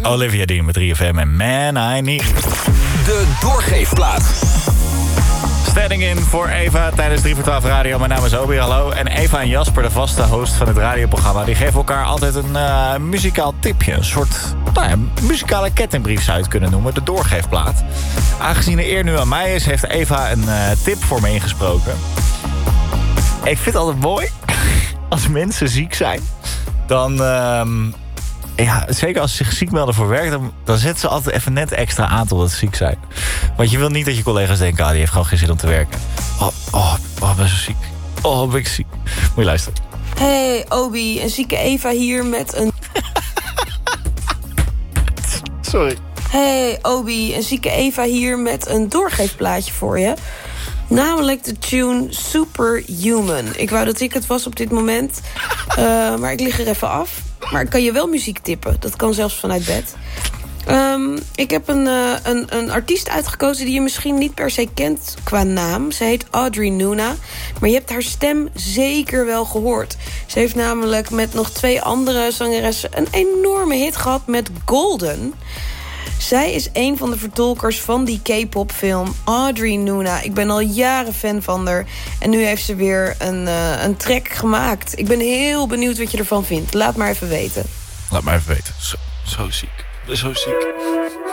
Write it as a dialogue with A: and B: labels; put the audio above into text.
A: Olivia Dean met 3FM en Man I Need.
B: De doorgeefplaat.
A: Standing in voor Eva tijdens 3 voor 12 Radio. Mijn naam is Obi, hallo. En Eva en Jasper, de vaste host van het radioprogramma... die geven elkaar altijd een muzikaal tipje. Een soort muzikale kettingbrief zou je het kunnen noemen. De doorgeefplaat. Aangezien de eer nu aan mij is, heeft Eva een tip voor me ingesproken. Ik vind het altijd mooi als mensen ziek zijn. Dan... ja, zeker als ze zich ziek melden voor werk... dan zetten ze altijd even net extra aan totdat ze ziek zijn. Want je wil niet dat je collega's denken... die heeft gewoon geen zin om te werken. Ik ben zo ziek. Ben ik ziek. Moet je luisteren.
C: Hey, Obi, een zieke Eva hier met een...
A: Sorry.
C: Hey, Obi, een zieke Eva hier met een doorgeefplaatje voor je. Namelijk de tune Superhuman. Ik wou dat ik het was op dit moment. Maar ik lig er even af. Maar ik kan je wel muziek tippen. Dat kan zelfs vanuit bed. Ik heb een artiest uitgekozen die je misschien niet per se kent qua naam. Ze heet Audrey Nuna. Maar je hebt haar stem zeker wel gehoord. Ze heeft namelijk met nog 2 andere zangeressen... een enorme hit gehad met Golden. Zij is een van de vertolkers van die K-pop film Audrey Nuna. Ik ben al jaren fan van haar. En nu heeft ze weer een track gemaakt. Ik ben heel benieuwd wat je ervan vindt. Laat maar even weten.
A: Laat maar even weten. Zo ziek. Zo ziek.